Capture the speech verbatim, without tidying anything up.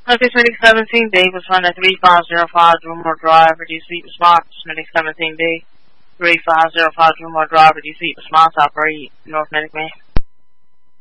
Okay, Medic seventeen B was found at three five zero five Drumore Drive. Reduce heat response. Medic seventeen B. three five zero five Drumore Drive. Reduce heat response. Operate North Medic Man.